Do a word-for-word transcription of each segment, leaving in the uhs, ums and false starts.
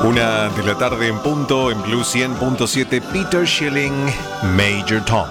Una de la tarde en punto, en Blue cien punto siete, Peter Schilling, Major Tom.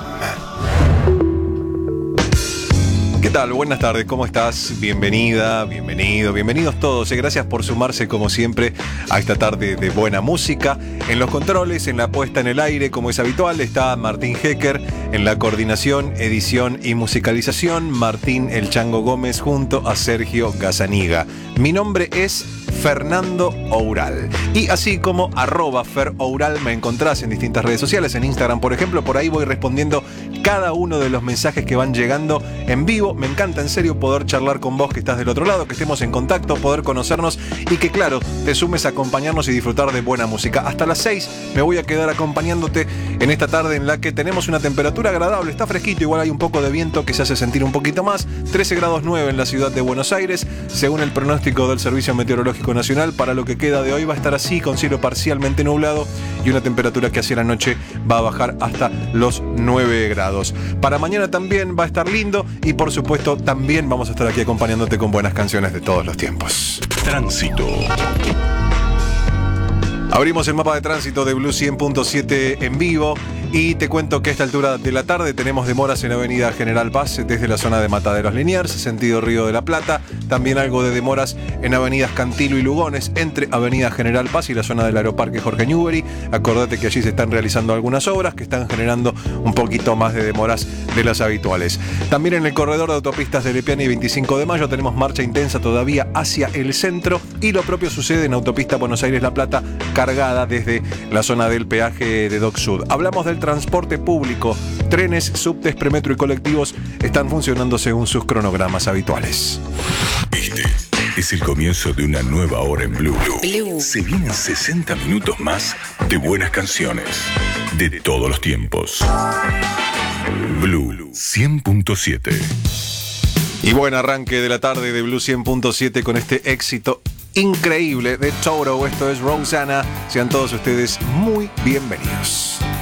¿Qué tal? Buenas tardes, ¿cómo estás? Bienvenida, bienvenido, bienvenidos todos. Y gracias por sumarse, como siempre, a esta tarde de buena música. En los controles, en la puesta en el aire, como es habitual, está Martín Hecker. En la coordinación, edición y musicalización, Martín El Chango Gómez junto a Sergio Gazzaniga. Mi nombre es Fernando Oural. Y así como arroba Fer Oural me encontrás en distintas redes sociales, en Instagram por ejemplo, por ahí voy respondiendo cada uno de los mensajes que van llegando en vivo. Me encanta en serio poder charlar con vos que estás del otro lado, que estemos en contacto, poder conocernos y que claro, te sumes a acompañarnos y disfrutar de buena música. Hasta las seis me voy a quedar acompañándote en esta tarde en la que tenemos una temperatura agradable, está fresquito, igual hay un poco de viento que se hace sentir un poquito más, trece grados nueve en la ciudad de Buenos Aires, según el pronóstico del Servicio Meteorológico Nacional. Para lo que queda de hoy va a estar así, con cielo parcialmente nublado y una temperatura que hacia la noche va a bajar hasta los nueve grados. Para mañana también va a estar lindo y por supuesto también vamos a estar aquí acompañándote con buenas canciones de todos los tiempos. Tránsito. Abrimos el mapa de tránsito de Blue cien punto siete en vivo y te cuento que a esta altura de la tarde tenemos demoras en Avenida General Paz desde la zona de Mataderos Liniers, sentido Río de la Plata. También algo de demoras en Avenidas Cantilo y Lugones entre Avenida General Paz y la zona del Aeroparque Jorge Newbery. Acordate que allí se están realizando algunas obras que están generando un poquito más de demoras de las habituales. También en el corredor de autopistas de Lepiana y veinticinco de mayo tenemos marcha intensa todavía hacia el centro y lo propio sucede en autopista Buenos Aires-La Plata, cargada desde la zona del peaje de Dock Sud. Hablamos del transporte público. Trenes, subtes, premetro y colectivos están funcionando según sus cronogramas habituales. Este es el comienzo de una nueva hora en Blue. Blue. Se vienen sesenta minutos más de buenas canciones de todos los tiempos. Blue cien punto siete. Y buen arranque de la tarde de Blue cien punto siete con este éxito increíble de Toto. Esto es Rosanna. Sean todos ustedes muy bienvenidos.